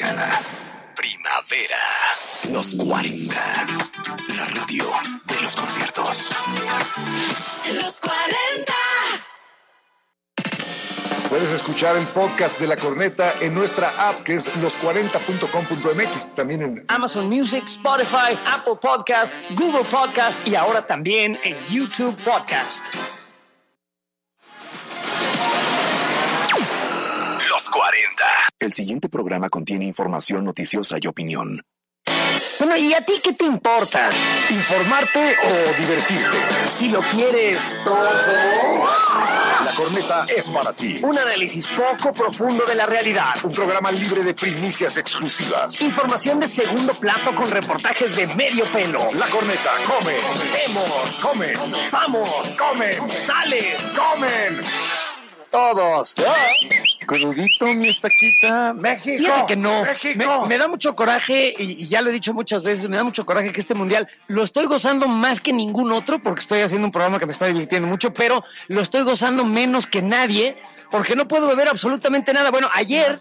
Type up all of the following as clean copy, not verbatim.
Mexicana. Primavera. Los 40. La radio de los conciertos. Los 40. Puedes escuchar el podcast de La Corneta en nuestra app, que es los40.com.mx. También en Amazon Music, Spotify, Apple Podcast, Google Podcast y ahora también en YouTube Podcast. Los 40. El siguiente programa contiene información noticiosa y opinión. Bueno, ¿y a ti qué te importa? informarte o divertirte. Si lo quieres todo. La Corneta es para ti. Un análisis poco profundo de la realidad. Un programa libre de primicias exclusivas. Información de segundo plato con reportajes de medio pelo. La Corneta come. Vemos. Come. Somos. Comen. Sales. Comen. Todos. Crudito, mi estaquita. México. Fíjate que no. México. Me da mucho coraje, y ya lo he dicho muchas veces, me da mucho coraje que este mundial lo estoy gozando más que ningún otro, porque estoy haciendo un programa que me está divirtiendo mucho, pero lo estoy gozando menos que nadie, porque no puedo beber absolutamente nada. Bueno, ayer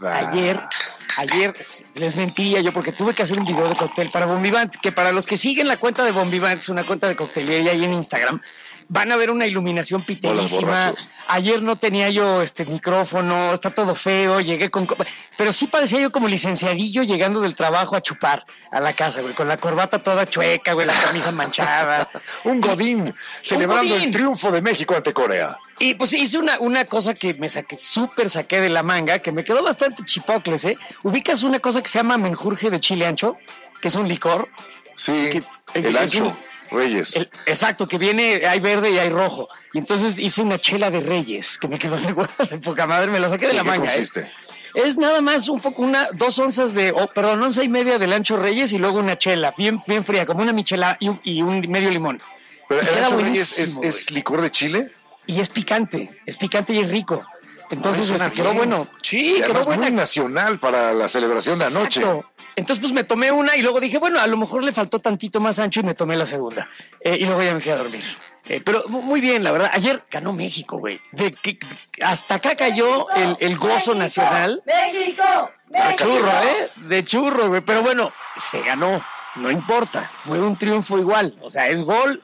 les mentiría yo, porque tuve que hacer un video de cóctel para Bombivant, que para los que siguen la cuenta de Bombivant, es una cuenta de coctelería ahí en Instagram, van a ver una iluminación piterísima. Ayer no tenía yo micrófono, está todo feo, llegué con... Pero sí parecía yo como licenciadillo llegando del trabajo a chupar a la casa, güey, con la corbata toda chueca, güey, la camisa manchada. Un godín, celebrando godín. el triunfo de México ante Corea. Y pues hice una cosa que me saqué de la manga, que me quedó bastante chipocles, ¿eh? ¿Ubicas una cosa que se llama menjurje de chile ancho? Que es un licor. Sí, el ancho. Reyes. Exacto, que viene, hay verde y hay rojo. Y entonces hice una chela de Reyes, que me quedó de poca madre, me la saqué de la manga. ¿Qué consiste? Es nada más un poco, 2 onzas de, onza y media del ancho Reyes y luego una chela, bien fría, como una michelada y un medio limón. Pero Y el queda ancho Reyes buenísimo, es licor de chile. Y es picante y es rico. Entonces suena quedó bien. bueno. Sí, Y quedó además buena. muy nacional para la celebración de anoche. Exacto. Entonces pues me tomé una y luego dije, bueno, a lo mejor le faltó tantito más ancho y me tomé la segunda. Y luego ya me fui a dormir. Pero muy bien, la verdad. Ayer ganó México, güey. Hasta acá cayó el gozo nacional. ¡México! De churro, De churro, güey. Pero bueno, se ganó. No importa. Fue un triunfo igual. O sea, es gol.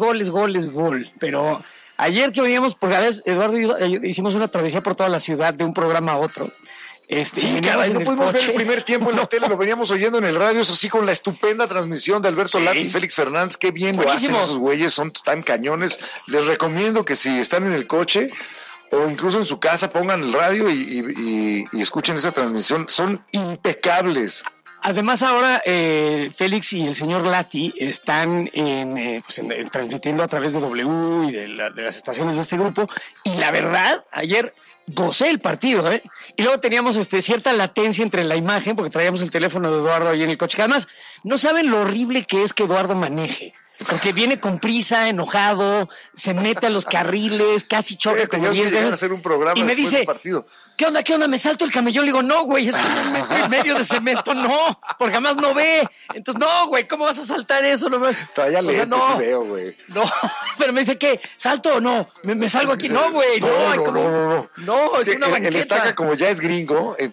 Pero ayer que veníamos, porque a veces Eduardo y yo hicimos una travesía por toda la ciudad de un programa a otro. Sí, caray, no pudimos ver el primer tiempo en la tele, lo veníamos oyendo en el radio, eso sí, con la estupenda transmisión de Alberto Lati y Félix Fernández. Qué bien lo hacen esos güeyes, son tan cañones. Les recomiendo que si están en el coche o incluso en su casa, pongan el radio y escuchen esa transmisión. Son impecables. Además ahora Félix y el señor Lati están transmitiendo a través de W y de las estaciones de este grupo, y la verdad, ayer gocé el partido, ¿eh? Y luego teníamos cierta latencia entre la imagen, porque traíamos el teléfono de Eduardo ahí en el coche, que además no saben lo horrible que es que Eduardo maneje. Porque viene con prisa, enojado, se mete a los carriles, casi choca como 10 veces. Hacer un programa y me después dice, del partido. ¿Qué onda? ¿Me salto el camellón? Le digo, no, güey, es como 1,5 metros de cemento, no, porque además no ve. Entonces, no, güey, ¿cómo vas a saltar eso? No, Todavía lentes, no, sí veo, güey. No, pero me dice, ¿qué? ¿Salto o no? ¿Me salgo aquí? No, güey, no. No, es una banqueta. El estaca, como ya es gringo, es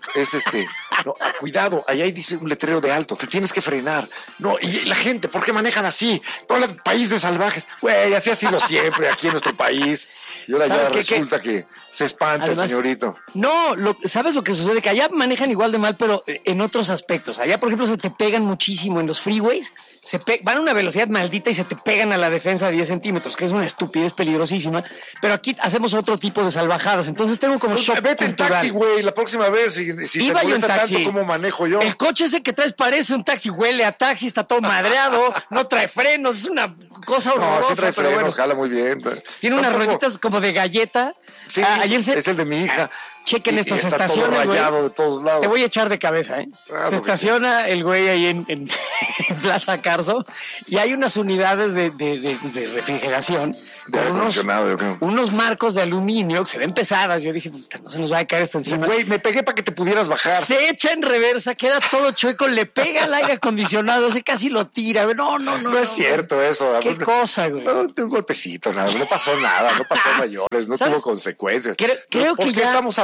no, cuidado, allá dice un letrero de alto, te tienes que frenar. No, y la gente, ¿por qué manejan así? Por el país de salvajes. Güey, así ha sido siempre aquí en nuestro país. Y ahora ya resulta que se espanta el señorito. No, ¿sabes lo que sucede? Que allá manejan igual de mal, pero en otros aspectos. Allá, por ejemplo, se te pegan muchísimo en los freeways. Van a una velocidad maldita y se te pegan a la defensa de 10 centímetros, que es una estupidez peligrosísima. Pero aquí hacemos otro tipo de salvajadas. Entonces tengo como shock vete cultural. en taxi, güey, la próxima vez. Si te molesta tanto como manejo yo. El coche ese que traes parece un taxi, huele a taxi, está todo madreado, no trae frenos, es una cosa horrorosa. No, sí trae frenos, bueno, jala muy bien. Tiene unas rueditas como de galleta. Sí, ayer es el de mi hija. Chequen estas está estaciones, todo rayado de todos lados. Te voy a echar de cabeza, ¿eh? Se estaciona el güey ahí en Plaza Carso y hay unas unidades de refrigeración. De aire acondicionado, yo creo. Unos marcos de aluminio que se ven pesadas. Yo dije, no se nos va a caer esto encima. Güey, me pegué para que te pudieras bajar. Se echa en reversa, queda todo chueco, le pega al aire acondicionado, se casi lo tira. No es cierto eso. Qué cosa, güey. Un golpecito, nada, no pasó nada, no pasó mayores, no tuvo consecuencias. Creo que ¿Por qué ya estamos hablando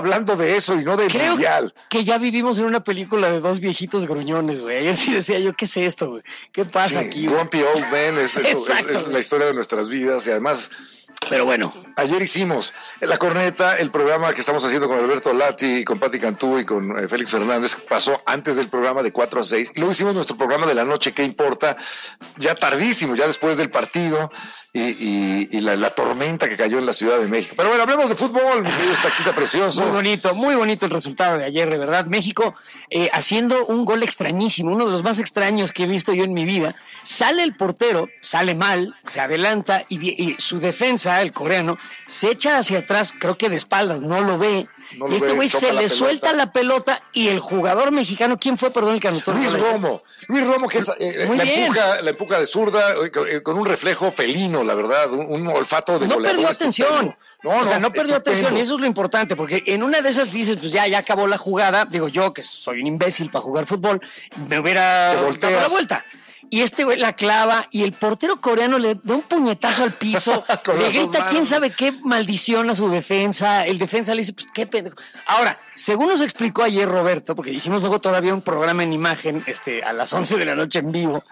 hablando de eso y no de mundial. Que ya vivimos en una película de dos viejitos gruñones, güey. Ayer sí decía yo, ¿qué es esto, güey? ¿Qué pasa aquí? Grumpy Old Men es la historia de nuestras vidas y además... Pero bueno. Ayer hicimos La Corneta, el programa que estamos haciendo con Alberto Lati, con Pati Cantú y con Félix Fernández, pasó antes del programa de 4 a 6. Y luego hicimos nuestro programa de la noche, ¿qué importa? Ya tardísimo, ya después del partido y la tormenta que cayó en la Ciudad de México. Pero bueno, hablemos de fútbol, mi querido Estaquita precioso. Muy bonito el resultado de ayer, de verdad. México haciendo un gol extrañísimo, uno de los más extraños que he visto yo en mi vida. Sale el portero, sale mal, se adelanta y su defensa, el coreano, se echa hacia atrás, creo que de espaldas, no lo ve. Y este güey se le suelta la pelota y el jugador mexicano, ¿quién fue, perdón, el que anotó? Luis Romo, que es, la empuja de zurda con un reflejo felino, la verdad, un olfato de goleador. No perdió atención. No perdió atención, y eso es lo importante, porque en una de esas dices, pues ya acabó la jugada. Digo, yo que soy un imbécil para jugar fútbol, me hubiera dado la vuelta. Y este güey la clava y el portero coreano le da un puñetazo al piso, le grita quién sabe qué maldición a su defensa. El defensa le dice, pues qué pendejo. Ahora, según nos explicó ayer Roberto, porque hicimos luego todavía un programa en imagen a las 11 de la noche en vivo,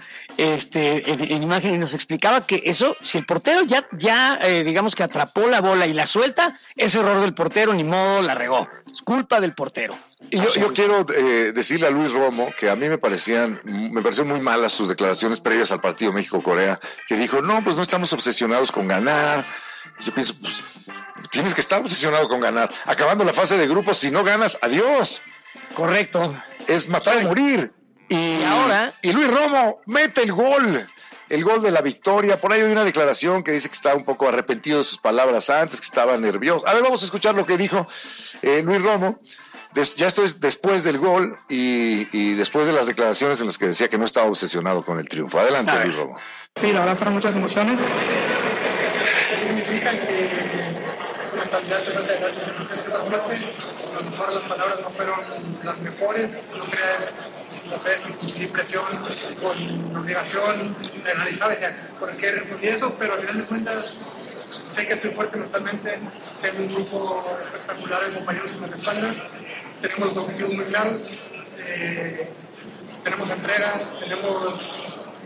en imagen, y nos explicaba que eso, si el portero ya digamos que atrapó la bola y la suelta, es error del portero, ni modo, la regó. Es culpa del portero. Y yo quiero decirle a Luis Romo que a mí me parecieron muy malas sus declaraciones previas al partido México-Corea, que dijo, no, pues no estamos obsesionados con ganar. Yo pienso, pues tienes que estar obsesionado con ganar. Acabando la fase de grupos, si no ganas, adiós. Correcto. Es matar o morir. Y ahora... Y Luis Romo mete el gol de la victoria. Por ahí hay una declaración que dice que está un poco arrepentido de sus palabras antes, que estaba nervioso. A ver, vamos a escuchar lo que dijo Luis Romo. Ya esto es después del gol y después de las declaraciones en las que decía que no estaba obsesionado con el triunfo. Adelante, Luis Romo. Sí, la verdad fueron muchas emociones. Significa que la mentalidad te saca adelante, es que esa suerte, a lo mejor las palabras no fueron las mejores, no creas, no sé, sin presión, con obligación de analizar, por qué respondí eso, pero al final de cuentas sé que estoy fuerte mentalmente, tengo un grupo espectacular de compañeros que me respaldan, tenemos los objetivos muy claros, tenemos entrega, tenemos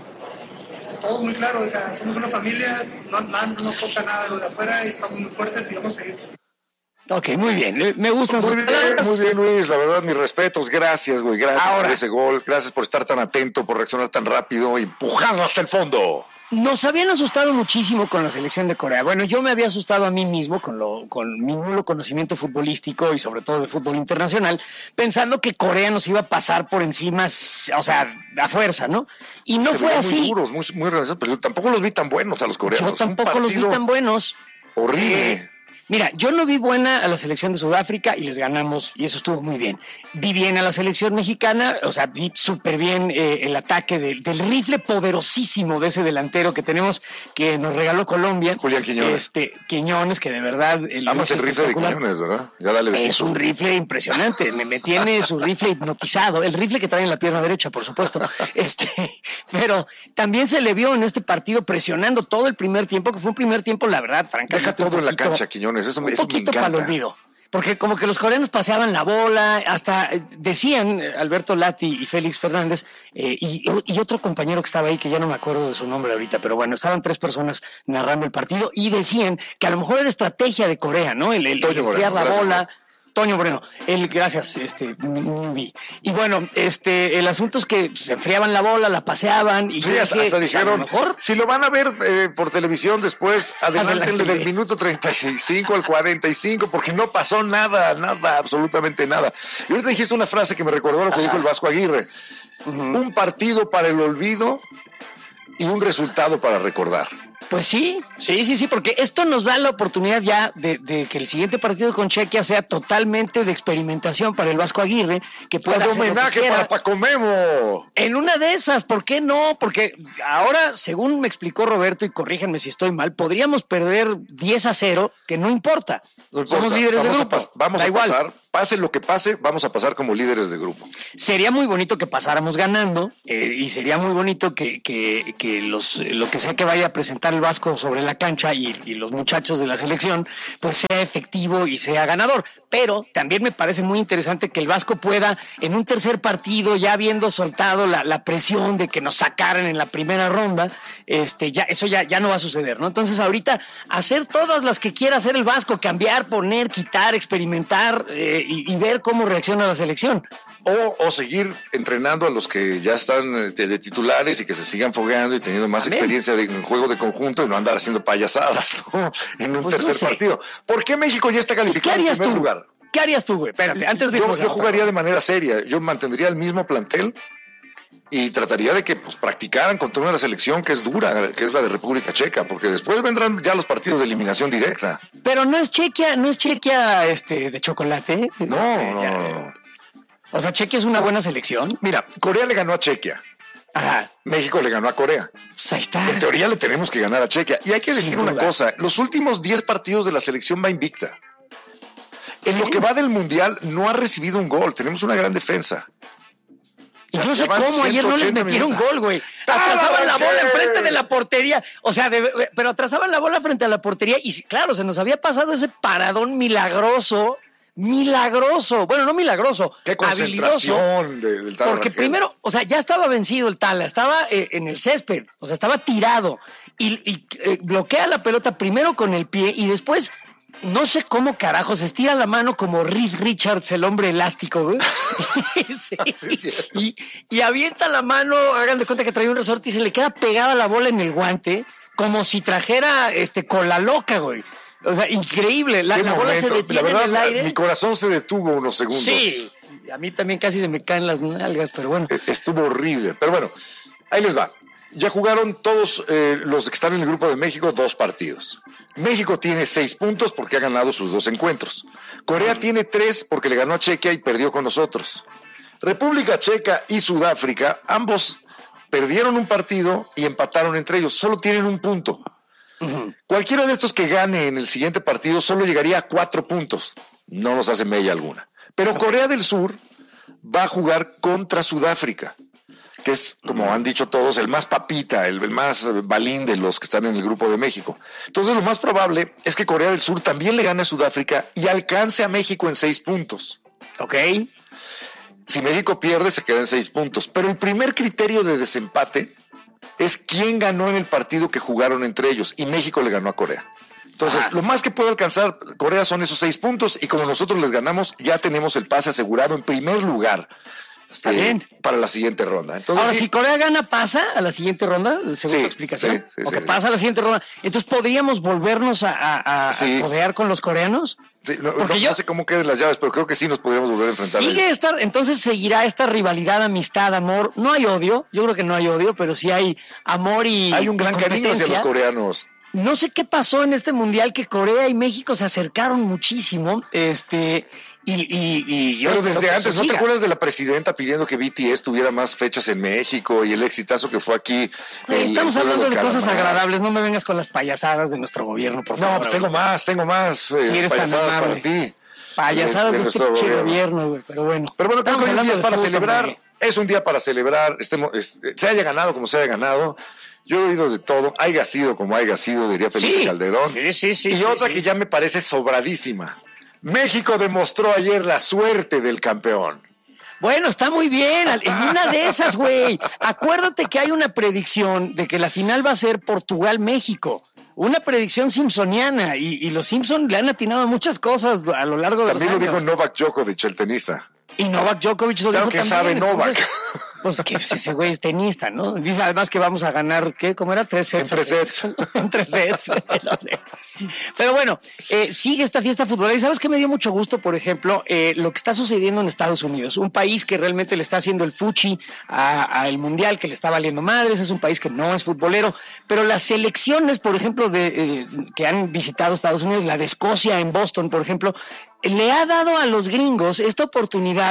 todo muy claro, somos una familia, no nos toca nada de lo de afuera y estamos muy fuertes y vamos a seguir. Ok, muy bien, me gustan sus palabras. Muy bien, Luis, la verdad, mis respetos, gracias, güey, gracias por ese gol, gracias por estar tan atento, por reaccionar tan rápido, empujando hasta el fondo. Nos habían asustado muchísimo con la selección de Corea. Bueno, yo me había asustado a mí mismo con mi nulo conocimiento futbolístico y sobre todo de fútbol internacional, pensando que Corea nos iba a pasar por encima, o sea, a fuerza, ¿no? Y no fue así. Muy duros, muy organizados, pero yo tampoco los vi tan buenos a los coreanos. Yo tampoco los vi tan buenos. Horrible. Mira, yo no vi buena a la selección de Sudáfrica y les ganamos, y eso estuvo muy bien. Vi bien a la selección mexicana, o sea, vi súper bien el ataque del rifle poderosísimo de ese delantero que tenemos, que nos regaló Colombia. Julián Quiñones. Quiñones, que de verdad... Amas el rifle de Quiñones, ¿verdad? Ya dale besito. Es un rifle impresionante, me tiene su rifle hipnotizado, el rifle que trae en la pierna derecha, por supuesto. Pero también se le vio en este partido presionando todo el primer tiempo, que fue un primer tiempo, la verdad, francamente. Deja todo en la cancha, Quiñones. Eso me encanta. Para el olvido. Porque como que los coreanos paseaban la bola, hasta decían Alberto Lati y Félix Fernández y otro compañero que estaba ahí, que ya no me acuerdo de su nombre ahorita, pero bueno, estaban 3 personas narrando el partido y decían que a lo mejor era estrategia de Corea, ¿no? El enfriar la bola. Toño Moreno, gracias, y bueno, el asunto es que se enfriaban la bola, la paseaban y sí, hasta dijeron, mejor, si lo van a ver por televisión después, adelántenle del minuto 35 al 45, porque no pasó nada, absolutamente nada. Y ahorita dijiste una frase que me recordó lo que dijo el Vasco Aguirre, un partido para el olvido y un resultado para recordar. Pues sí, porque esto nos da la oportunidad ya de que el siguiente partido con Chequia sea totalmente de experimentación para el Vasco Aguirre, que pueda hacer homenaje lo que para Paco Memo. En una de esas, ¿por qué no? Porque ahora, según me explicó Roberto, y corríjanme si estoy mal, podríamos perder 10-0, que no importa. Somos líderes de grupo. Vamos a pasar, pase lo que pase, vamos a pasar como líderes de grupo. Sería muy bonito que pasáramos ganando y sería muy bonito que lo que sea que vaya a presentar el Vasco sobre la cancha y los muchachos de la selección, pues sea efectivo y sea ganador. Pero también me parece muy interesante que el Vasco pueda, en un tercer partido, ya habiendo soltado la presión de que nos sacaran en la primera ronda, eso ya no va a suceder, ¿no? Entonces ahorita hacer todas las que quiera hacer el Vasco, cambiar, poner, quitar, experimentar y ver cómo reacciona la selección. O seguir entrenando a los que ya están de titulares y que se sigan fogueando y teniendo más experiencia en juego de conjunto y no andar haciendo payasadas, ¿no? En un tercer partido. ¿Por qué México ya está calificado en primer lugar? ¿Qué harías tú, güey? Espérate, antes de... Yo jugaría de manera seria. Yo mantendría el mismo plantel y trataría de que practicaran contra una selección que es dura, que es la de República Checa, porque después vendrán ya los partidos de eliminación directa. Pero no es Chequia de chocolate. No. O sea, Chequia es una buena selección. Mira, Corea le ganó a Chequia. Ajá. México le ganó a Corea. Pues ahí está. En teoría le tenemos que ganar a Chequia. Y hay que decir una cosa, los últimos 10 partidos de la selección va invicta. En lo que va del Mundial no ha recibido un gol. Tenemos una gran defensa. Y no sé cómo ayer no les metieron un gol, güey. Atrasaban la bola enfrente de la portería. O sea, pero atrasaban la bola frente a la portería y claro, se nos había pasado ese paradón milagroso. Bueno, no milagroso, qué concentración del Tala. Porque primero, o sea, ya estaba vencido el Tala, estaba en el césped, o sea, estaba tirado y bloquea la pelota primero con el pie y después no sé cómo carajos estira la mano como Reed Richards, el hombre elástico, güey. y avienta la mano, hagan de cuenta que trae un resorte y se le queda pegada la bola en el guante como si trajera cola loca, güey. O sea, increíble. La bola se detiene en el aire. Mi corazón se detuvo unos segundos. Sí, a mí también casi se me caen las nalgas, pero bueno. Estuvo horrible. Pero bueno, ahí les va. Ya jugaron todos los que están en el grupo de México 2 partidos. México tiene 6 puntos porque ha ganado sus 2 encuentros. Corea tiene 3 porque le ganó a Chequia y perdió con nosotros. República Checa y Sudáfrica, ambos perdieron un partido y empataron entre ellos. Solo tienen un punto. Cualquiera de estos que gane en el siguiente partido solo llegaría a 4 puntos. No nos hace mella alguna. Pero Corea del Sur va a jugar contra Sudáfrica, que es, como han dicho todos, el más papita, el más balín de los que están en el grupo de México. Entonces lo más probable es que Corea del Sur también le gane a Sudáfrica y alcance a México en 6 puntos. Ok. Si México pierde, se queda en 6 puntos. Pero el primer criterio de desempate es quién ganó en el partido que jugaron entre ellos, y México le ganó a Corea. Entonces, lo más que puede alcanzar Corea son esos 6 puntos, y como nosotros les ganamos, ya tenemos el pase asegurado en primer lugar. Está bien. Para la siguiente ronda. Entonces, ahora, si Corea gana, pasa a la siguiente ronda, según tu explicación. Pasa a la siguiente ronda. Entonces, ¿podríamos volvernos a codear con los coreanos? Sí, no sé cómo queden las llaves, pero creo que sí nos podríamos volver a enfrentar. Entonces seguirá esta rivalidad, amistad, amor. No hay odio, yo creo que no hay odio, pero sí hay amor y hay un gran cariño hacia los coreanos. No sé qué pasó en este mundial que Corea y México se acercaron muchísimo, pero desde antes, ¿no te acuerdas de la presidenta pidiendo que BTS tuviera más fechas en México y el exitazo que fue aquí? Estamos hablando de cosas agradables, no me vengas con las payasadas de nuestro gobierno, por favor. No, tengo más si eres payasadas para ti. Payasadas de este gobierno, güey, pero bueno. Pero bueno, creo que es un día para celebrar, es un día para celebrar, se haya ganado como se haya ganado. Yo he oído de todo, haya sido como haya sido, diría Felipe Calderón. Sí. Y otra que ya me parece sobradísima. México demostró ayer la suerte del campeón. Bueno, está muy bien. En una de esas, güey. Acuérdate que hay una predicción de que la final va a ser Portugal-México. Una predicción simpsoniana. Y los Simpson le han atinado muchas cosas a lo largo de los años. También lo dijo Novak Djokovic, el tenista. Y Novak Djokovic lo dijo también. Claro que sabe Novak. Entonces, pues que ese güey es tenista, ¿no? Dice además que vamos a ganar, ¿qué? ¿Cómo era? 3 sets. En 3 sets. En 3 sets, no sé. Pero bueno, sigue esta fiesta futbolera. ¿Y sabes qué me dio mucho gusto? Por ejemplo, lo que está sucediendo en Estados Unidos. Un país que realmente le está haciendo el fuchi al Mundial, que le está valiendo madres. Es un país que no es futbolero. Pero las selecciones, por ejemplo, que han visitado Estados Unidos, la de Escocia en Boston, por ejemplo, le ha dado a los gringos esta oportunidad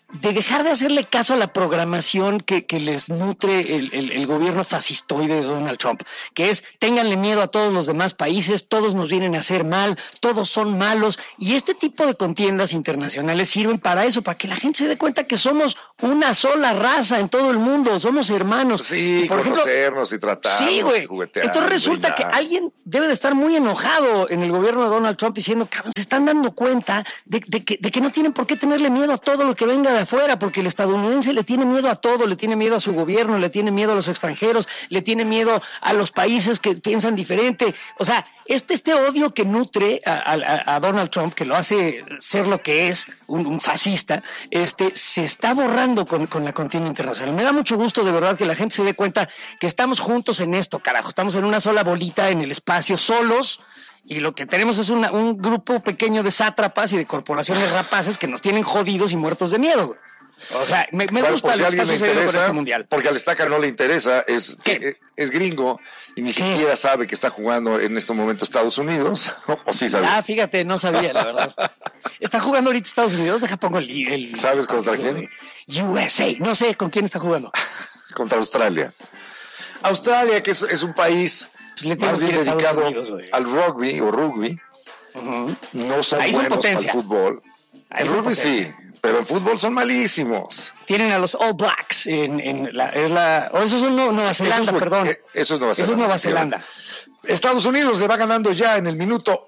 de dejar de hacerle caso a la programación que les nutre el gobierno fascistoide de Donald Trump, que es ténganle miedo a todos los demás países, todos nos vienen a hacer mal, todos son malos, y este tipo de contiendas internacionales sirven para eso, para que la gente se dé cuenta que somos una sola raza en todo el mundo, somos hermanos. Sí, por conocernos y tratarnos, sí, güey. y juguetear. Entonces resulta que alguien debe de estar muy enojado en el gobierno de Donald Trump diciendo, cabrón, se están dando cuenta de que no tienen por qué tenerle miedo a todo lo que venga de afuera, porque el estadounidense le tiene miedo a todo, le tiene miedo a su gobierno, le tiene miedo a los extranjeros, le tiene miedo a los países que piensan diferente. O sea, este odio que nutre a Donald Trump, que lo hace ser lo que es, un fascista, se está borrando con la contienda internacional. Me da mucho gusto, de verdad, que la gente se dé cuenta que estamos juntos en esto, carajo. Estamos en una sola bolita en el espacio, solos, y lo que tenemos es un grupo pequeño de sátrapas y de corporaciones rapaces que nos tienen jodidos y muertos de miedo. O sea, me gusta lo que está sucediendo con este mundial. Porque al Estaca no le interesa, es gringo y ni siquiera sabe que está jugando en este momento Estados Unidos. ¿O sí sabe? Ah, fíjate, no sabía, la verdad. Está jugando ahorita Estados Unidos, deja pongo el ¿Sabes contra quién? USA, no sé con quién está jugando. Contra Australia. Australia, que es un país más bien dedicado al rugby o rugby. Uh-huh. No son buenos para el fútbol. El rugby sí, pero en fútbol son malísimos. Tienen a los All Blacks o eso es Nueva Zelanda, perdón. Eso es Nueva Zelanda. Eso es Nueva Zelanda. Estados Unidos le va ganando ya en el minuto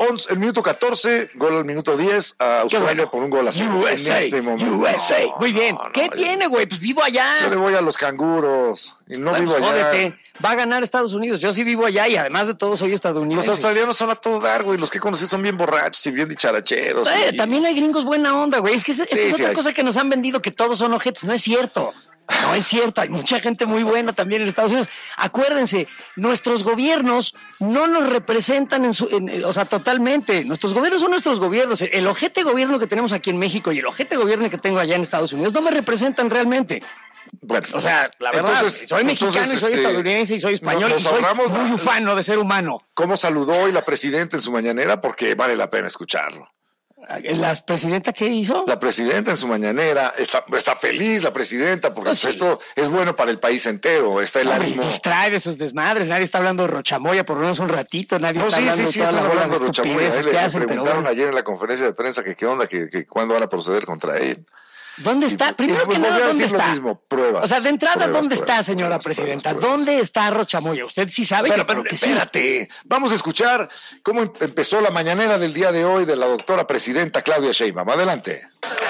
14, gol al minuto 10 a Australia por un gol así. USA, en este momento. USA. Muy bien. ¿Qué tiene, güey? Pues vivo allá. Yo le voy a los canguros y no vivo allá. Jódete. Va a ganar Estados Unidos. Yo sí vivo allá y además de todo soy estadounidense. Los australianos son a todo dar, güey. Los que conocí son bien borrachos y bien dicharacheros. También hay gringos buena onda, güey. Es que es otra cosa que nos han vendido, que todos son ojetes. No es cierto. No es cierto, hay mucha gente muy buena también en Estados Unidos. Acuérdense, nuestros gobiernos no nos representan totalmente. Nuestros gobiernos son nuestros gobiernos. El ojete gobierno que tenemos aquí en México y el ojete gobierno que tengo allá en Estados Unidos no me representan realmente. Bueno, o sea, la verdad, soy mexicano y soy estadounidense y soy español y soy muy ufano de ser humano. ¿Cómo saludó hoy la presidenta en su mañanera? Porque vale la pena escucharlo. ¿La presidenta qué hizo? La presidenta en su mañanera está feliz, la presidenta, porque sí, esto es bueno para el país entero. Está el ánimo. Distrae de sus desmadres. Nadie está hablando de Rochamoya por lo menos un ratito. Nadie está hablando de toda la bola de estupideces que hacen. Le preguntaron ayer en la conferencia de prensa que qué onda, que cuándo van a proceder contra él. ¿Dónde está? Primero que nada, ¿dónde está? Pruebas. O sea, de entrada, ¿dónde está, señora presidenta? ¿Dónde está Rochamoya? Usted sí sabe pero espérate. Sí. Vamos a escuchar cómo empezó la mañanera del día de hoy de la doctora presidenta Claudia Sheinbaum. Adelante.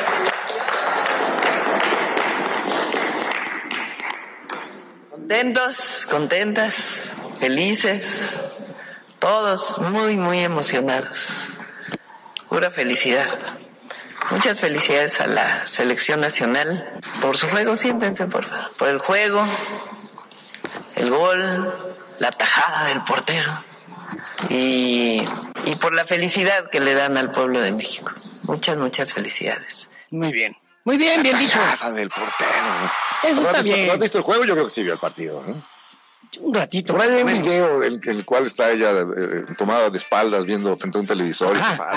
Contentos, contentas, felices, todos muy, muy emocionados. Pura felicidad. Muchas felicidades a la selección nacional por su juego, siéntense por favor, por el juego, el gol, la tajada del portero y por la felicidad que le dan al pueblo de México. Muchas, muchas felicidades. Muy bien, bien dicho. La tajada del portero. Eso está bien. ¿No has visto el juego? Yo creo que sí vio el partido, ¿no? Un ratito. Por ahí hay un video en el cual está ella tomada de espaldas viendo frente a un televisor.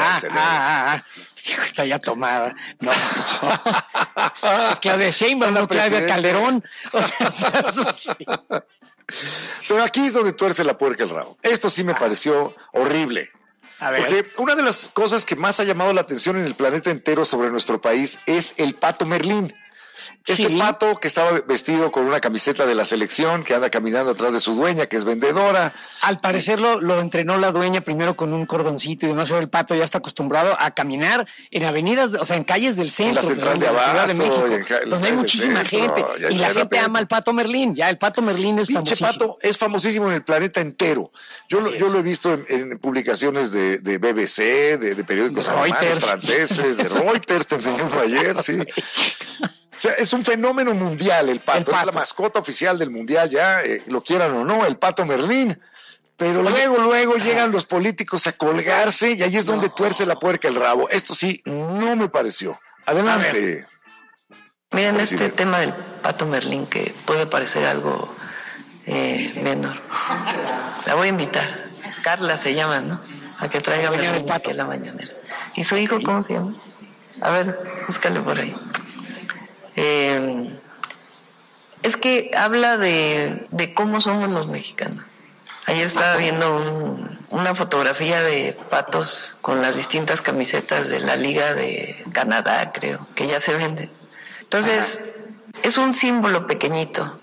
Está ya tomada. No. Es Claudia Sheinbaum, no Claudia Calderón. O sea, sí. Pero aquí es donde tuerce la puerca el rabo. Esto sí me pareció horrible. A ver. Porque una de las cosas que más ha llamado la atención en el planeta entero sobre nuestro país es el pato Merlín. Pato que estaba vestido con una camiseta de la selección, que anda caminando atrás de su dueña, que es vendedora. Al parecer lo entrenó la dueña primero con un cordoncito y demás. El pato ya está acostumbrado a caminar en avenidas, o sea, en calles del centro. En la central de Abasto, Ciudad de México, donde hay muchísima gente. Y la gente ama al pato Merlín. Ya el pato Merlín es famosísimo. Pato es famosísimo en el planeta entero. Yo lo he visto en publicaciones de BBC, de periódicos alemanes, franceses, de Reuters, te enseñó ayer, sí. O sea, es un fenómeno mundial el pato. Es la mascota oficial del mundial, ya lo quieran o no, el pato Merlín. Pero luego llegan los políticos a colgarse y ahí es donde tuerce la puerca el rabo. Esto sí, no me pareció. Adelante. Miren, este tema del pato Merlín, que puede parecer algo menor. La voy a invitar. Carla se llama, ¿no? A que traiga Merlín aquí a la mañanera. ¿Y su hijo cómo se llama? A ver, búscale por ahí. es que habla de cómo somos los mexicanos. Ayer estaba viendo una fotografía de patos con las distintas camisetas de la Liga de Canadá, creo, que ya se venden. Entonces, es un símbolo pequeñito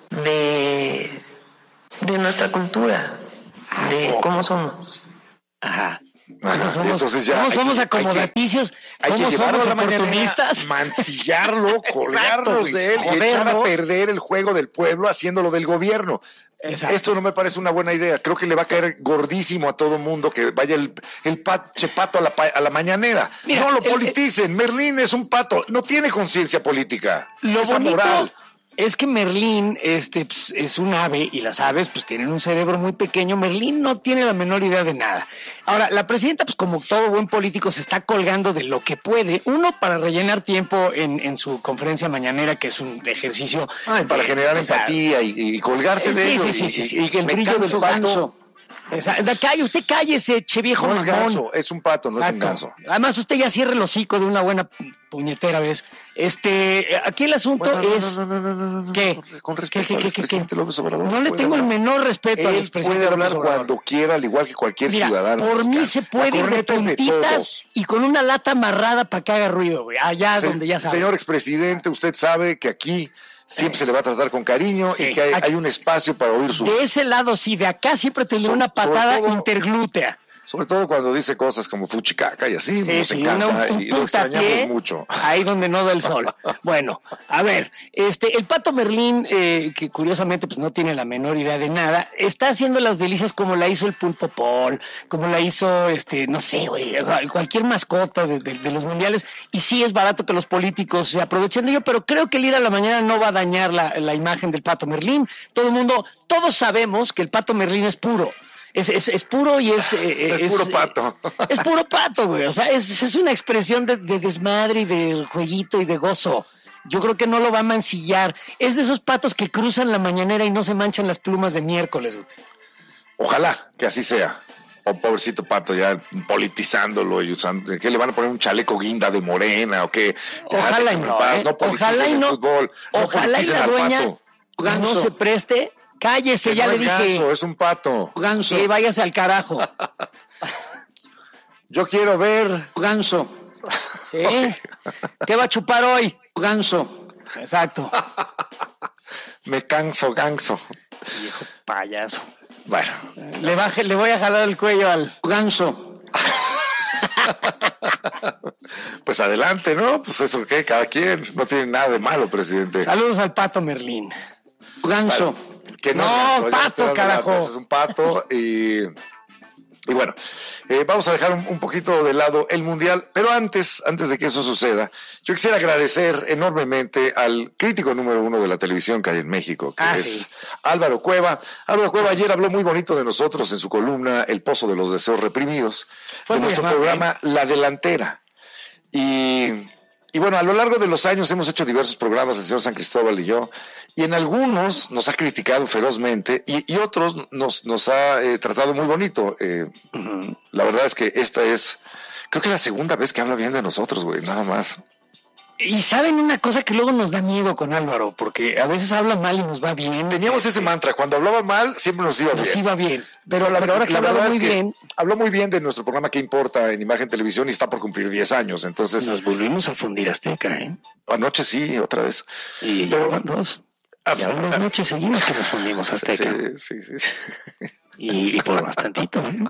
de nuestra cultura, de cómo somos. Ajá. ¿Cómo somos acomodaticios? ¿Cómo somos oportunistas? Mancillarlo, colgarnos de él y echar a perder el juego del pueblo haciéndolo del gobierno. Exacto. Esto no me parece una buena idea. Creo que le va a caer gordísimo a todo mundo que vaya el chepato a la mañanera. Mira, no lo politicen. Merlín es un pato. No tiene conciencia política. Lo bonito moral es que Merlín pues, es un ave y las aves pues tienen un cerebro muy pequeño. Merlín no tiene la menor idea de nada. Ahora, la presidenta, pues como todo buen político, se está colgando de lo que puede. Uno, para rellenar tiempo en su conferencia mañanera, que es un ejercicio... para generar empatía y colgarse de ello. Sí. Y que el brillo del pato... Usted cállese, che viejo no mamón. Es ganso, es un pato, no es un ganso. Además, usted ya cierre el hocico de una buena puñetera vez. Aquí el asunto es... ¿Qué? Con respeto al presidente López Obrador. No le tengo el menor respeto al expresidente López Obrador. Puede hablar cuando quiera, al igual que cualquier ciudadano. Por mí se puede ir de puntitas y con una lata amarrada para que haga ruido, güey. Allá donde ya sabe. Señor expresidente, usted sabe que aquí... siempre se le va a tratar con cariño y que hay un espacio para oír su... De ese lado, sí, de acá siempre tendrá una patada interglútea. Sobre todo cuando dice cosas como fuchicaca y así, nos encanta y lo extrañamos mucho. Ahí donde no da el sol. Bueno, a ver, el Pato Merlín, que curiosamente pues no tiene la menor idea de nada, está haciendo las delicias como la hizo el Pulpo Paul, como la hizo, no sé, güey, cualquier mascota de los mundiales, y sí es barato que los políticos se aprovechen de ello, pero creo que el ir a la mañana no va a dañar la imagen del Pato Merlín. Todos sabemos que el Pato Merlín es puro. Es puro y es puro pato. Es puro pato, güey. O sea, es una expresión de desmadre y de jueguito y de gozo. Yo creo que no lo va a mancillar. Es de esos patos que cruzan la mañanera y no se manchan las plumas de miércoles, güey. Ojalá que así sea. O pobrecito pato ya politizándolo y usando, ¿qué le van a poner un chaleco guinda de Morena o qué? Ojalá y no, ojalá y no. Ojalá y la dueña no se preste. Cállese, ya le dije. Ganso, es un pato. Ganso. Sí, váyase al carajo. Yo quiero ver. Ganso. Sí. Okay. ¿Qué va a chupar hoy? Ganso. Exacto. Me canso, ganso. Viejo payaso. Bueno. Le voy a jalar el cuello al ganso. Pues adelante, ¿no? Pues eso que cada quien. No tiene nada de malo, presidente. Saludos al Pato Merlín. Ganso. Vale. Que no, pato, carajo. Es un pato y bueno, vamos a dejar un poquito de lado el Mundial, pero antes de que eso suceda, yo quisiera agradecer enormemente al crítico número 1 de la televisión que hay en México, que es Álvaro Cueva. Álvaro Cueva ayer habló muy bonito de nosotros en su columna El Pozo de los Deseos Reprimidos, de nuestro programa La Delantera. Y bueno, a lo largo de los años hemos hecho diversos programas, el señor San Cristóbal y yo, y en algunos nos ha criticado ferozmente y otros nos ha tratado muy bonito. La verdad es que creo que es la segunda vez que habla bien de nosotros, güey, nada más. Y saben una cosa que luego nos da miedo con Álvaro, porque a veces habla mal y nos va bien. Teníamos ese mantra, cuando hablaba mal siempre nos iba bien. Nos iba bien, pero ahora que hablaba muy bien. Habló muy bien de nuestro programa ¿Qué importa? En Imagen Televisión y está por cumplir 10 años, entonces... Nos volvimos a fundir Azteca, ¿eh? Anoche sí, otra vez. Y llevaban dos. Llevaban 2 noches seguidas que nos fundimos Azteca. Sí. Y por bastantito, ¿eh?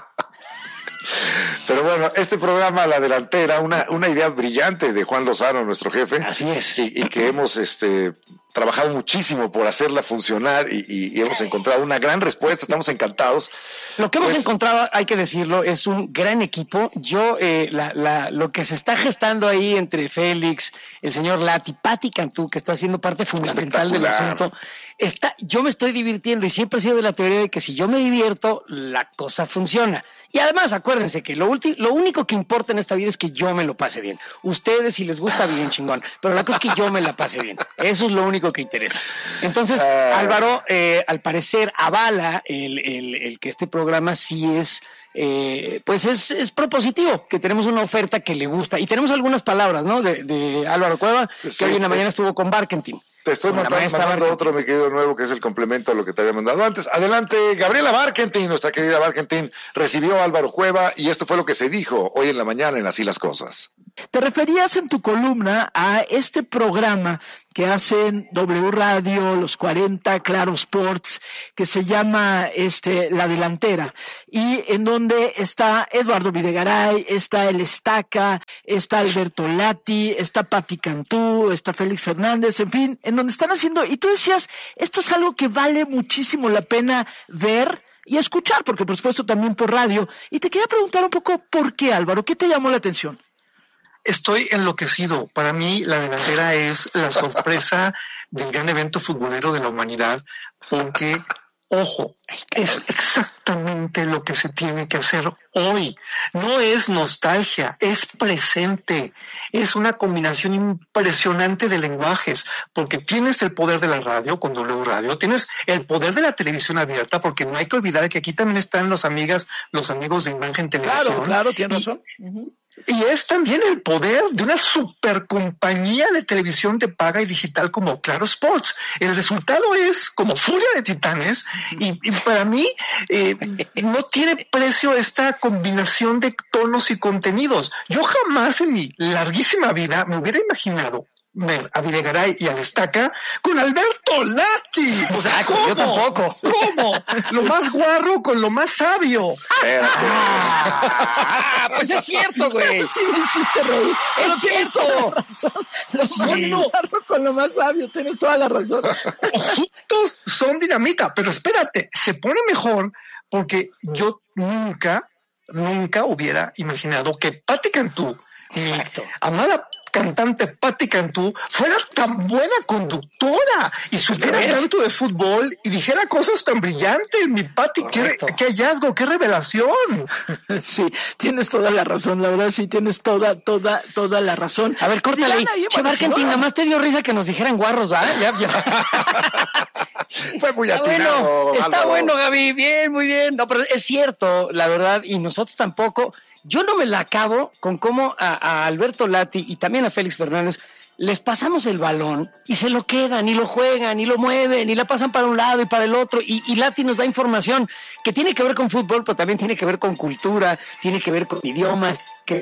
Pero bueno, este programa La Delantera, una idea brillante de Juan Lozano, nuestro jefe. Así es. Y que hemos trabajado muchísimo por hacerla funcionar y hemos encontrado una gran respuesta, estamos encantados. Lo que hemos encontrado, hay que decirlo, es un gran equipo. Yo, lo que se está gestando ahí entre Félix, el señor Lati, Pati Cantú, que está siendo parte fundamental del asunto, yo me estoy divirtiendo y siempre he sido de la teoría de que si yo me divierto, la cosa funciona. Y además, acuérdense que lo único que importa en esta vida es que yo me lo pase bien. Ustedes, si les gusta bien, chingón. Pero la cosa es que yo me la pase bien. Eso es lo único que interesa. Entonces, Álvaro, al parecer, avala el que este programa sí es pues es propositivo, que tenemos una oferta que le gusta. Y tenemos algunas palabras, ¿no? De Álvaro Cueva, que hoy en la mañana estuvo con Barkentin. Te estoy mandando otro, mi querido nuevo, que es el complemento a lo que te había mandado antes. Adelante, Gabriela Barkentin, nuestra querida Barkentin, recibió a Álvaro Cueva y esto fue lo que se dijo hoy en la mañana en Así las Cosas. Te referías en tu columna a este programa que hacen W Radio, Los 40, Claro Sports, que se llama La Delantera, y en donde está Eduardo Videgaray, está el Estaca, está Alberto Lati, está Pati Cantú, está Félix Fernández, en fin, en donde están haciendo, y tú decías, esto es algo que vale muchísimo la pena ver y escuchar, porque por supuesto también por radio, y te quería preguntar un poco, ¿por qué, Álvaro? ¿Qué te llamó la atención? Estoy enloquecido. Para mí, La Delantera es la sorpresa del gran evento futbolero de la humanidad, porque, ojo, es exactamente lo que se tiene que hacer hoy. No es nostalgia, es presente. Es una combinación impresionante de lenguajes, porque tienes el poder de la radio con W Radio, tienes el poder de la televisión abierta, porque no hay que olvidar que aquí también están los amigos de Imagen Televisión. Claro, tienes razón. Y es también el poder de una supercompañía de televisión de paga y digital como Claro Sports. El resultado es como Furia de Titanes y para mí no tiene precio esta combinación de tonos y contenidos. Yo jamás en mi larguísima vida me hubiera imaginado ver a Videgaray y al Estaca con Alberto Lati. O sea, yo tampoco. ¿Cómo? Lo más guarro con lo más sabio. Pues es cierto, güey. Sí, me hiciste reír. Es cierto. Guarro con lo más sabio, tienes toda la razón. Juntos son dinamita, pero espérate, se pone mejor porque yo nunca hubiera imaginado que Pati Cantú, mi amada cantante Pati Cantú, fuera tan buena conductora y supiera tanto de fútbol y dijera cosas tan brillantes. Mi Pati, qué hallazgo, qué revelación. Sí, tienes toda la razón, la verdad, sí, tienes toda la razón. A ver, córtale. Che, Barkentin, nada más te dio risa que nos dijeran guarros, ¿verdad? Ya. Fue muy atinado. Está bueno, Gaby, bien, muy bien. No, pero es cierto, la verdad, y nosotros tampoco. Yo no me la acabo con cómo a Alberto Lati y también a Félix Fernández les pasamos el balón y se lo quedan y lo juegan y lo mueven y la pasan para un lado y para el otro y Lati nos da información que tiene que ver con fútbol, pero también tiene que ver con cultura, tiene que ver con idiomas, que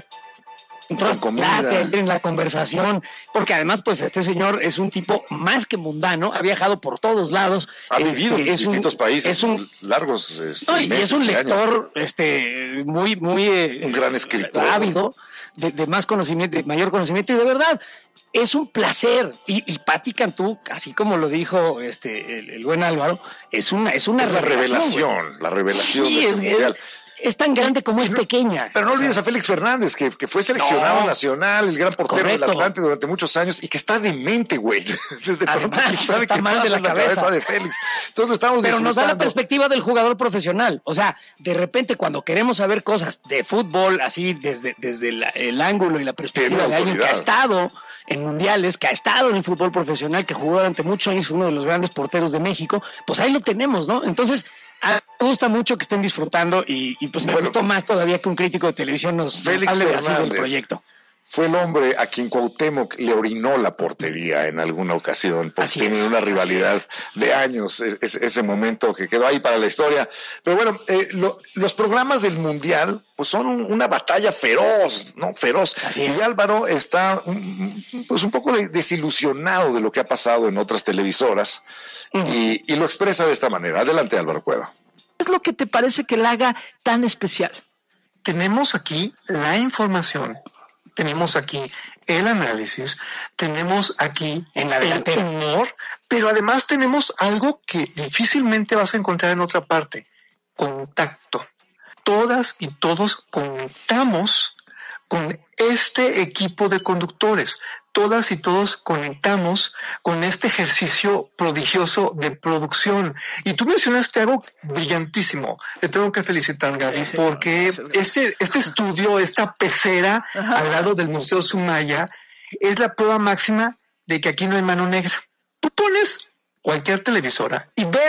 en la conversación, porque además pues este señor es un tipo más que mundano, ha viajado por todos lados, ha vivido en distintos países, largos y es un lector muy un gran escritor, ávido de más conocimiento, de mayor conocimiento, y de verdad es un placer. Y Pati Cantú, así como lo dijo el buen Álvaro, es una revelación, la revelación sí, de este mundial. Es tan grande como es pequeña. Pero no olvides a Félix Fernández, que fue seleccionado nacional, el gran portero del Atlante durante muchos años y que está demente, güey. Desde pronto, ¿quién sabe qué pasa en la cabeza de Félix? Entonces lo estamos Pero nos da la perspectiva del jugador profesional. O sea, de repente cuando queremos saber cosas de fútbol, así desde el ángulo y la perspectiva de alguien que ha estado en mundiales, que ha estado en el fútbol profesional, que jugó durante muchos años, uno de los grandes porteros de México, pues ahí lo tenemos, ¿no? Entonces, me gusta mucho que estén disfrutando y pues me gustó más todavía que un crítico de televisión nos hable así del proyecto. Fue el hombre a quien Cuauhtémoc le orinó la portería en alguna ocasión, porque tienen una rivalidad de años, ese momento que quedó ahí para la historia. Pero bueno, los programas del Mundial pues son una batalla feroz, ¿no? Feroz. Y Álvaro está pues un poco desilusionado de lo que ha pasado en otras televisoras y lo expresa de esta manera. Adelante, Álvaro Cueva. ¿Qué es lo que te parece que la haga tan especial? Tenemos aquí la información, tenemos aquí el análisis, tenemos aquí el humor, pero además tenemos algo que difícilmente vas a encontrar en otra parte: contacto. Todas y todos conectamos con este equipo de conductores. Todas y todos conectamos con este ejercicio prodigioso de producción. Y tú mencionaste algo brillantísimo. Le tengo que felicitar, Gaby, porque este estudio, esta pecera al lado del Museo Sumaya, es la prueba máxima de que aquí no hay mano negra. Tú pones cualquier televisora y ves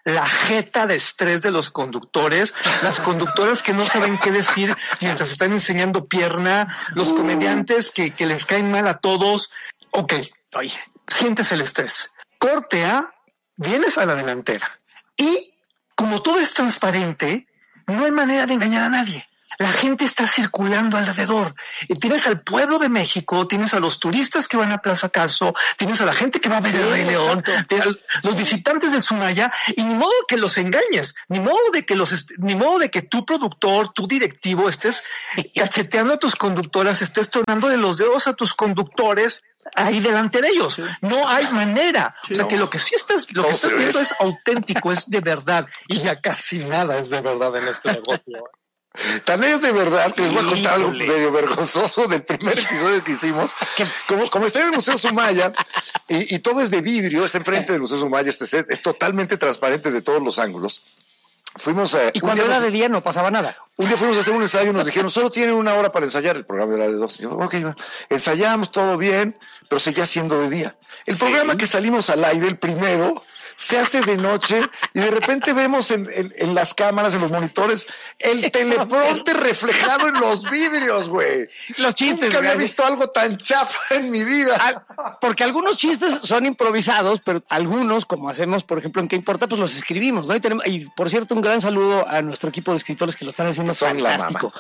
la jeta de estrés de los conductores, las conductoras que no saben qué decir mientras están enseñando pierna, los comediantes que les caen mal a todos. Ok, oye, sientes el estrés. Corte A, vienes a la delantera. Y como todo es transparente, no hay manera de engañar a nadie. La gente está circulando alrededor. Tienes al pueblo de México, tienes a los turistas que van a Plaza Carso, tienes a la gente que va a ver el Rey León, los visitantes del Sumaya, y ni modo que los engañes, ni modo de que tu productor, tu directivo estés cacheteando a tus conductoras, estés tronándole los dedos a tus conductores ahí delante de ellos. Sí. No hay manera. O sea, que lo que estás viendo es auténtico, es de verdad, y ya casi nada es de verdad en este negocio. Tan es de verdad que les voy a contar algo medio vergonzoso del primer episodio que hicimos. Como está en el Museo Sumaya y todo es de vidrio, está enfrente del Museo Sumaya, este set es totalmente transparente de todos los ángulos. Fuimos y cuando era de día no pasaba nada. Un día fuimos a hacer un ensayo y nos dijeron, solo tienen 1 hora para ensayar. El programa era de 2. Y yo, ok, ensayamos todo bien, pero seguía siendo de día. El programa que salimos al aire, el primero, se hace de noche y de repente vemos en las cámaras, en los monitores, el teleprompter reflejado en los vidrios, güey. Los chistes. Nunca había visto algo tan chafa en mi vida. Porque algunos chistes son improvisados, pero algunos, como hacemos, por ejemplo, en ¿Qué importa? Pues los escribimos, ¿no? Y por cierto, un gran saludo a nuestro equipo de escritores que lo están haciendo fantástico.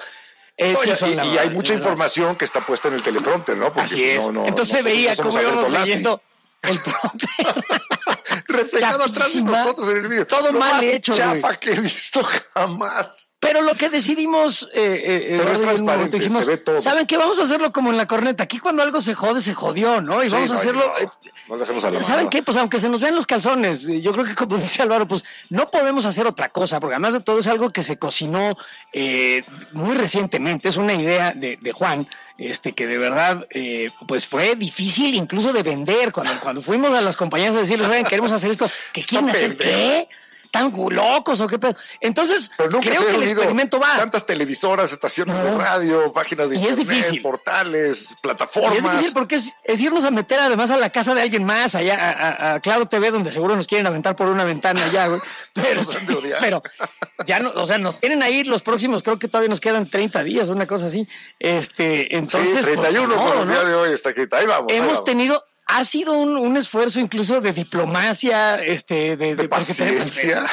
Y hay mucha información que está puesta en el teleprompter, ¿no? Porque así es. Entonces se veía como íbamos leyendo el prompter. Reflejado atrás de nosotros en el video. Todo mal hecho, chafa que he visto jamás. Pero lo que decidimos, pero es transparente, dijimos, se ve todo. ¿Saben qué? Vamos a hacerlo como en la corneta. Aquí cuando algo se jode, se jodió, ¿no? Y sí, vamos a hacerlo. No lo hacemos a la ¿Saben qué? Pues aunque se nos vean los calzones, yo creo que como dice Álvaro, pues no podemos hacer otra cosa, porque además de todo es algo que se cocinó muy recientemente. Es una idea de Juan, que de verdad, pues fue difícil incluso de vender. Cuando fuimos a las compañías a decirles, oigan, queremos hacer esto, ¿qué quieren hacer? ¿Qué? ¿Tan locos o qué pedo? Entonces, creo que el experimento va. Tantas televisoras, estaciones de radio, páginas de internet, portales, plataformas. Y es difícil porque es irnos a meter además a la casa de alguien más, allá a Claro TV, donde seguro nos quieren aventar por una ventana allá, güey. Pero ya no, o sea, nos tienen ahí los próximos, creo que todavía nos quedan 30 días, una cosa así. Entonces, sí, 31 pues, por el día de hoy está aquí. Ahí vamos. Hemos tenido... Ha sido un esfuerzo incluso de diplomacia, de paciencia,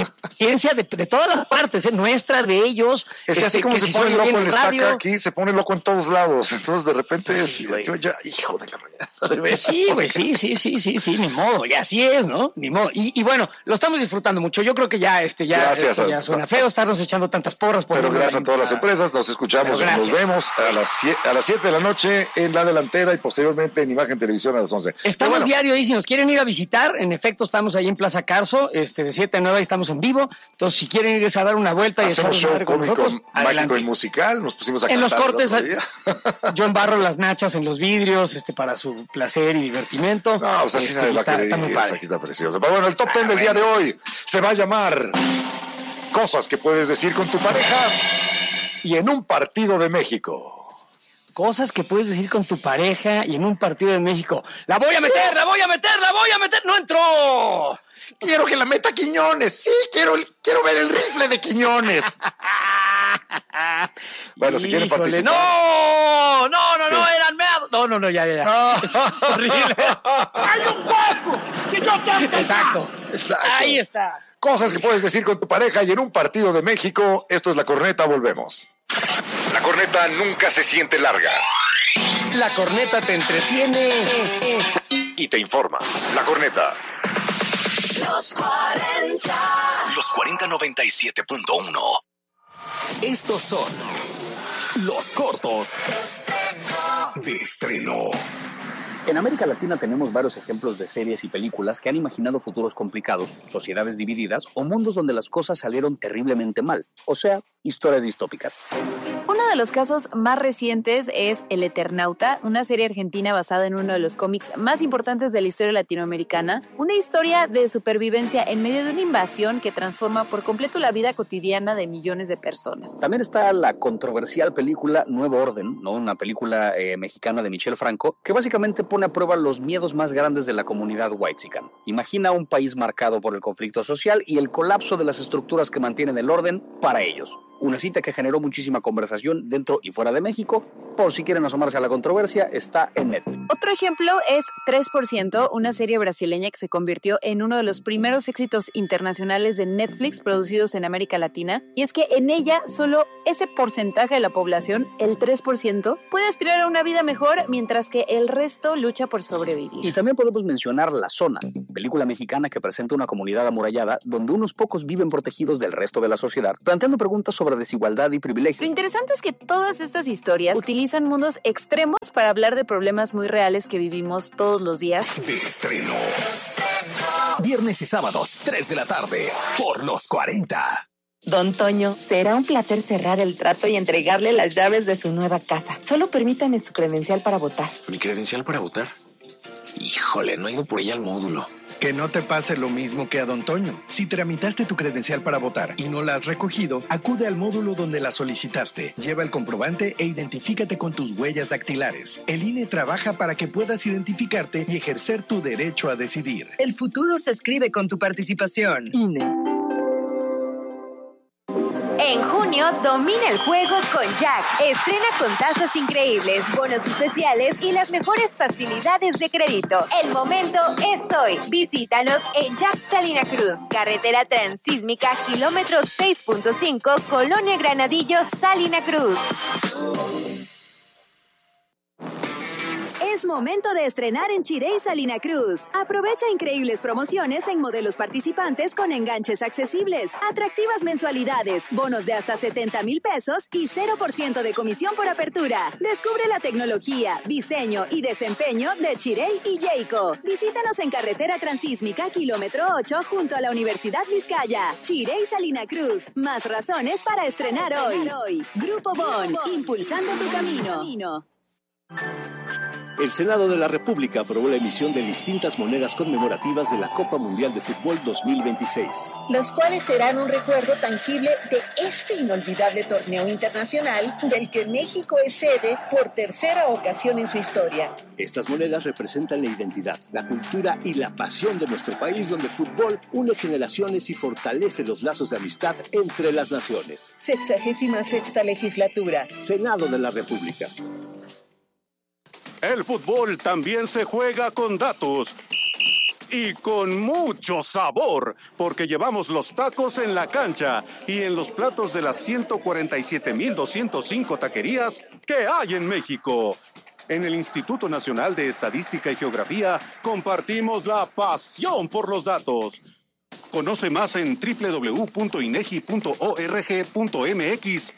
de todas las partes, nuestra, de ellos. Es que así como se pone loco el estaca aquí, se pone loco en todos lados. Entonces de repente yo ya, hijo de la mañana. Sí, güey, sí, ni modo. Y así es, ¿no? Ni modo. Y bueno, lo estamos disfrutando mucho. Yo creo que ya ya suena feo estarnos echando tantas porras. Pero gracias a todas las empresas, nos escuchamos, nos vemos a las 7 de la noche en La Delantera y posteriormente en Imagen Televisión a las 11. Estamos diario ahí, si nos quieren ir a visitar, en efecto estamos ahí en Plaza Carso, de 7 a 9 estamos en vivo, entonces si quieren irse a dar una vuelta y hacemos show con nosotros, mágico y musical, nos pusimos a cantar. En los cortes, John Barro las nachas en los vidrios, para su placer y divertimento. No, pues así nadie va a querer ir, está precioso. Pero bueno, el top 10 del día de hoy se va a llamar Cosas que puedes decir con tu pareja y en un partido de México. Cosas que puedes decir con tu pareja y en un partido de México. ¡La voy a meter! ¡No entró! Quiero que la meta Quiñones. Sí, quiero ver el rifle de Quiñones. Bueno, si quieren participar. No, eran meados. No, ya. Esto es horrible. ¡Hay un poco! ¡Que yo te... Exacto. Ahí está. Cosas que puedes decir con tu pareja y en un partido de México. Esto es La Corneta, volvemos. La corneta nunca se siente larga. La corneta te entretiene y te informa. La corneta. Los 40. Los 4097.1. Estos son los cortos de estreno. En América Latina tenemos varios ejemplos de series y películas que han imaginado futuros complicados, sociedades divididas o mundos donde las cosas salieron terriblemente mal, o sea, historias distópicas. Uno de los casos más recientes es El Eternauta, una serie argentina basada en uno de los cómics más importantes de la historia latinoamericana, una historia de supervivencia en medio de una invasión que transforma por completo la vida cotidiana de millones de personas. También está la controversial película Nuevo Orden, ¿no? Una película mexicana de Michel Franco, que básicamente pone a prueba los miedos más grandes de la comunidad whitexican. Imagina un país marcado por el conflicto social y el colapso de las estructuras que mantienen el orden para ellos. Una cita que generó muchísima conversación dentro y fuera de México. Por si quieren asomarse a la controversia, está en Netflix. Otro ejemplo es 3%, una serie brasileña que se convirtió en uno de los primeros éxitos internacionales de Netflix producidos en América Latina. Y es que en ella solo ese porcentaje de la población, el 3%, puede aspirar a una vida mejor, mientras que el resto lucha por sobrevivir. Y también podemos mencionar La Zona, película mexicana que presenta una comunidad amurallada donde unos pocos viven protegidos del resto de la sociedad, planteando preguntas sobre desigualdad y privilegios. Lo interesante es que todas estas historias utilizan mundos extremos para hablar de problemas muy reales que vivimos todos los días. De estreno. Viernes y sábados, 3 de la tarde, por Los 40. Don Toño, será un placer cerrar el trato y entregarle las llaves de su nueva casa. Solo permítame su credencial para votar. ¿Mi credencial para votar? Híjole, no he ido por ella al módulo. Que no te pase lo mismo que a Don Toño. Si tramitaste tu credencial para votar y no la has recogido, acude al módulo donde la solicitaste. Lleva el comprobante e identifícate con tus huellas dactilares. El INE trabaja para que puedas identificarte y ejercer tu derecho a decidir. El futuro se escribe con tu participación. INE. En junio, domina el juego con Jack. Estrena con tasas increíbles, bonos especiales y las mejores facilidades de crédito. El momento es hoy. Visítanos en Jack Salina Cruz, carretera transísmica, kilómetro 6.5, Colonia Granadillo, Salina Cruz. Es momento de estrenar en Chirey Salina Cruz. Aprovecha increíbles promociones en modelos participantes con enganches accesibles, atractivas mensualidades, bonos de hasta 70,000 pesos y 0% de comisión por apertura. Descubre la tecnología, diseño y desempeño de Chirey y Jayco. Visítanos en carretera transísmica, kilómetro 8, junto a la Universidad Vizcaya. Chirey Salina Cruz. Más razones para estrenar hoy. Grupo Bon, impulsando tu camino. El Senado de la República aprobó la emisión de distintas monedas conmemorativas de la Copa Mundial de Fútbol 2026. Los cuales serán un recuerdo tangible de este inolvidable torneo internacional del que México es sede por tercera ocasión en su historia. Estas monedas representan la identidad, la cultura y la pasión de nuestro país, donde el fútbol une generaciones y fortalece los lazos de amistad entre las naciones. 66ª legislatura. Senado de la República. El fútbol también se juega con datos y con mucho sabor, porque llevamos los tacos en la cancha y en los platos de las 147,205 taquerías que hay en México. En el Instituto Nacional de Estadística y Geografía compartimos la pasión por los datos. Conoce más en www.inegi.org.mx